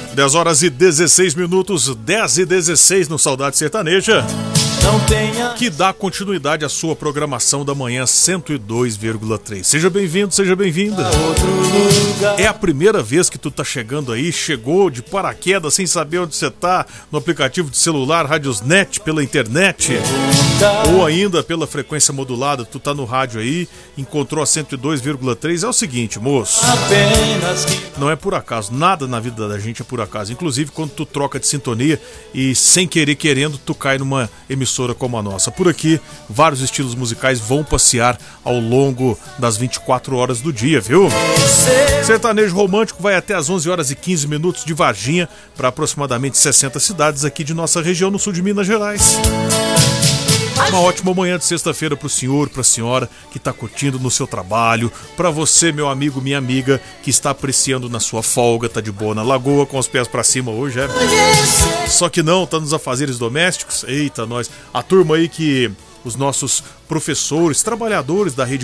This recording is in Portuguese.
10 horas e 16 minutos, 10 e 16 no Saudade Sertaneja, que dá continuidade à sua programação da manhã 102,3. Seja bem-vindo, seja bem-vinda. É a primeira vez que tu tá chegando aí, chegou de paraquedas sem saber onde você tá, no aplicativo de celular, Radiosnet, pela internet, ou ainda pela frequência modulada, tu tá no rádio aí, encontrou a 102,3. É o seguinte, moço, não é por acaso, nada na vida da gente é por acaso, inclusive quando tu troca de sintonia e sem querer querendo tu cai numa emissora como a nossa. Por aqui, vários estilos musicais vão passear ao longo das 24 horas do dia, viu? Sertanejo romântico vai até às 11 horas e 15 minutos de Varginha para aproximadamente 60 cidades aqui de nossa região no sul de Minas Gerais. Uma ótima manhã de sexta-feira pro senhor, pra senhora que tá curtindo no seu trabalho, pra você, meu amigo, minha amiga, que está apreciando na sua folga, tá de boa na lagoa, com os pés pra cima hoje, é? Só que não, tá nos afazeres domésticos? Eita, nós. A turma aí que os nossos professores, trabalhadores da rede